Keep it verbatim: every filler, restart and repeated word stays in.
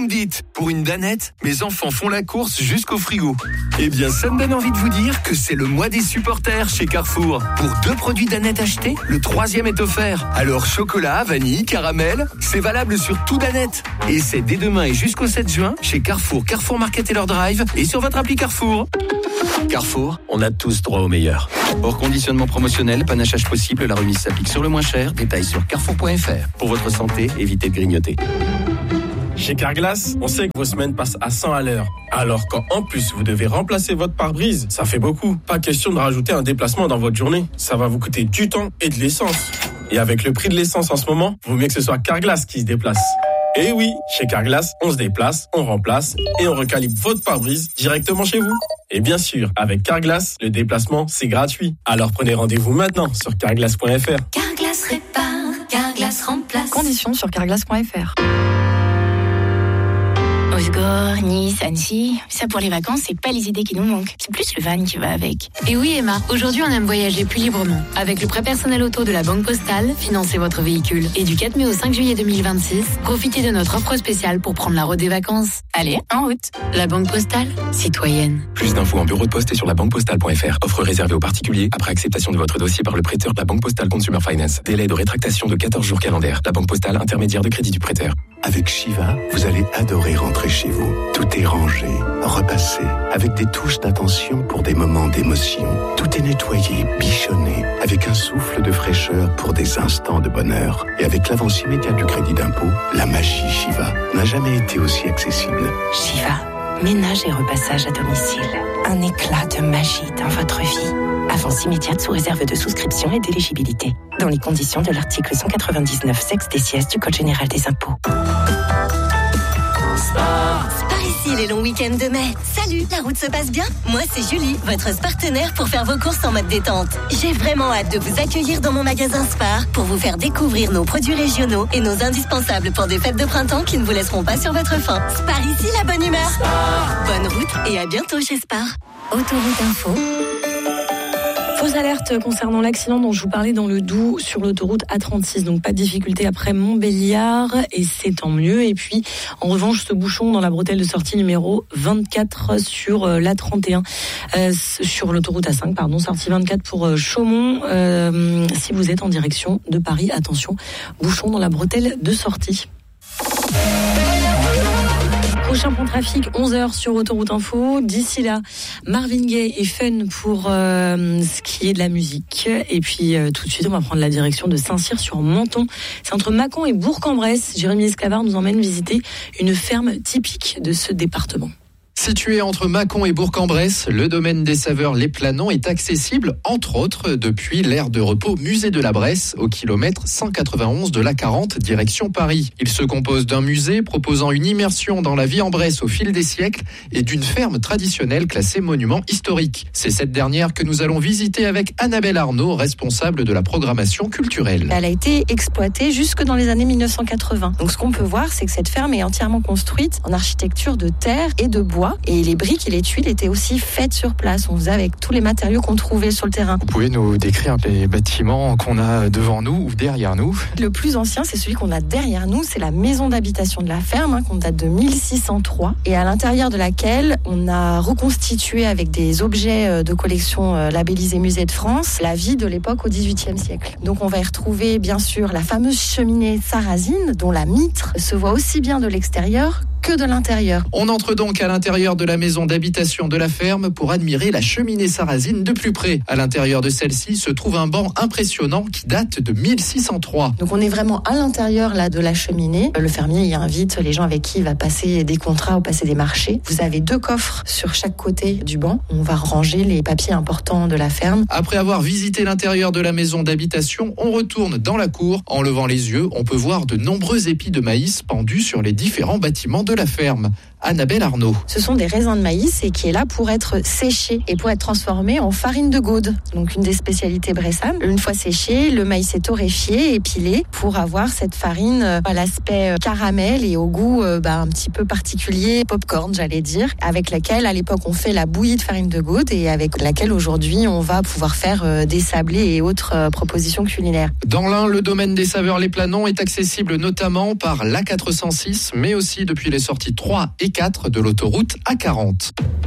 me dites, pour une danette, mes enfants font la course jusqu'au frigo. Eh bien, ça me donne envie de vous dire que c'est le mois des supporters chez Carrefour. Pour deux produits danette achetés, le troisième est offert. Alors chocolat, vanille, caramel, c'est valable sur tout danette. Et c'est dès demain et jusqu'au sept juin chez Carrefour, Carrefour Market et leur drive et sur votre appli Carrefour. Carrefour, on a tous droit au meilleur. Hors conditionnement promotionnel, panachage possible, la remise s'applique sur le moins cher. Détails sur carrefour point f r. Pour votre santé, évitez de grignoter. Chez Carglass, on sait que vos semaines passent à cent à l'heure. Alors quand en plus vous devez remplacer votre pare-brise, ça fait beaucoup. Pas question de rajouter un déplacement dans votre journée. Ça va vous coûter du temps et de l'essence. Et avec le prix de l'essence en ce moment, vaut mieux que ce soit Carglass qui se déplace. Et oui, chez Carglass, on se déplace, on remplace et on recalibre votre pare-brise directement chez vous. Et bien sûr, avec Carglass, le déplacement, c'est gratuit. Alors prenez rendez-vous maintenant sur carglass point f r. Carglass répare, Carglass remplace. Conditions sur carglass point f r. Osgore, Nice, Annecy, ça pour les vacances, c'est pas les idées qui nous manquent. C'est plus le van qui va avec. Et oui Emma, aujourd'hui on aime voyager plus librement. Avec le prêt personnel auto de la Banque Postale, financez votre véhicule. Et du quatre mai au cinq juillet deux mille vingt-six, profitez de notre offre spéciale pour prendre la route des vacances. Allez, en route. La Banque Postale, citoyenne. Plus d'infos en bureau de poste et sur la banque postale point f r. Offre réservée aux particuliers après acceptation de votre dossier par le prêteur de la Banque Postale Consumer Finance. Délai de rétractation de quatorze jours calendaires. La Banque Postale, intermédiaire de crédit du prêteur. Avec Shiva, vous allez adorer rentrer chez vous. Tout est rangé, repassé, avec des touches d'attention pour des moments d'émotion. Tout est nettoyé, bichonné, avec un souffle de fraîcheur pour des instants de bonheur. Et avec l'avance immédiate du crédit d'impôt, la magie Shiva n'a jamais été aussi accessible. Shiva, ménage et repassage à domicile. Un éclat de magie dans votre vie. Avance immédiate sous réserve de souscription et d'éligibilité. Dans les conditions de l'article cent quatre-vingt-dix-neuf sexe des sièges du Code général des impôts. Sport. Sport ici les longs week-ends de mai. Salut, la route se passe bien? Moi c'est Julie, votre partenaire pour faire vos courses en mode détente. J'ai vraiment hâte de vous accueillir dans mon magasin Spar pour vous faire découvrir nos produits régionaux et nos indispensables pour des fêtes de printemps qui ne vous laisseront pas sur votre faim. Spar ici, la bonne humeur. Spar. Bonne route et à bientôt chez Spar. Autoroute Info. Fausse alerte concernant l'accident dont je vous parlais dans le Doubs sur l'autoroute A trente-six. Donc pas de difficulté après Montbéliard et c'est tant mieux. Et puis en revanche ce bouchon dans la bretelle de sortie numéro vingt-quatre sur l'A trente et un, euh, sur l'autoroute A cinq, pardon, sortie vingt-quatre pour euh, Chaumont. Euh, si vous êtes en direction de Paris, attention, bouchon dans la bretelle de sortie. Prochain point trafic, onze heures sur Autoroute Info. D'ici là, Marvin Gaye et Fun pour euh, ce qui est de la musique. Et puis euh, tout de suite, on va prendre la direction de Saint-Cyr-sur-Menthon. C'est entre Mâcon et Bourg-en-Bresse. Jérémy Esclavard nous emmène visiter une ferme typique de ce département. Situé entre Mâcon et Bourg-en-Bresse, le domaine des saveurs Les Planons est accessible, entre autres, depuis l'aire de repos Musée de la Bresse, au kilomètre cent quatre-vingt-onze de l'A quarante, direction Paris. Il se compose d'un musée proposant une immersion dans la vie en Bresse au fil des siècles et d'une ferme traditionnelle classée monument historique. C'est cette dernière que nous allons visiter avec Annabelle Arnaud, responsable de la programmation culturelle. Elle a été exploitée jusque dans les années mille neuf cent quatre-vingts. Donc ce qu'on peut voir, c'est que cette ferme est entièrement construite en architecture de terre et de bois. Et les briques et les tuiles étaient aussi faites sur place. On faisait avec tous les matériaux qu'on trouvait sur le terrain. Vous pouvez nous décrire les bâtiments qu'on a devant nous ou derrière nous? Le plus ancien, c'est celui qu'on a derrière nous. C'est la maison d'habitation de la ferme, hein, qu'on date de mille six cent trois. Et à l'intérieur de laquelle on a reconstitué avec des objets de collection labellisés Musée de France la vie de l'époque au dix-huitième siècle. Donc on va y retrouver bien sûr la fameuse cheminée sarrasine dont la mitre se voit aussi bien de l'extérieur que de l'intérieur. On entre donc à l'intérieur de la maison d'habitation de la ferme pour admirer la cheminée sarrasine de plus près. À l'intérieur de celle-ci se trouve un banc impressionnant qui date de mille six cent trois. Donc on est vraiment à l'intérieur là de la cheminée. Le fermier y invite les gens avec qui il va passer des contrats ou passer des marchés. Vous avez deux coffres sur chaque côté du banc. On va ranger les papiers importants de la ferme. Après avoir visité l'intérieur de la maison d'habitation, on retourne dans la cour. En levant les yeux, on peut voir de nombreux épis de maïs pendus sur les différents bâtiments de la ferme. Annabelle Arnaud. Ce sont des raisins de maïs et qui est là pour être séché et pour être transformé en farine de gaude. Donc une des spécialités bressanes. Une fois séché, le maïs est torréfié et pilé pour avoir cette farine à l'aspect caramel et au goût bah, un petit peu particulier, popcorn j'allais dire, avec laquelle à l'époque on fait la bouillie de farine de gaude et avec laquelle aujourd'hui on va pouvoir faire des sablés et autres propositions culinaires. Dans l'Ain, le domaine des saveurs Les Planons est accessible notamment par l'A quatre cent six, mais aussi depuis les sorties trois et quatre de l'autoroute A quarante.